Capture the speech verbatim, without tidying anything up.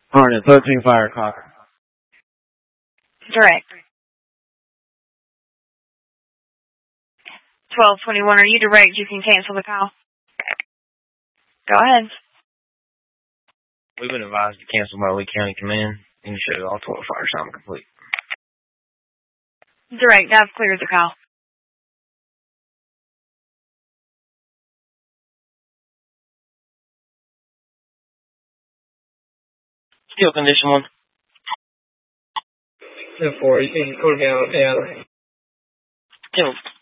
Hornet, thirteen Firecracker. Direct. twelve twenty-one, are you direct? You can cancel the call. Go ahead. We've been advised to cancel by Lee County Command. And you show all twelve fire assignment complete. Direct, I've cleared the call. Still condition one. ten four, you can go down, down. Still.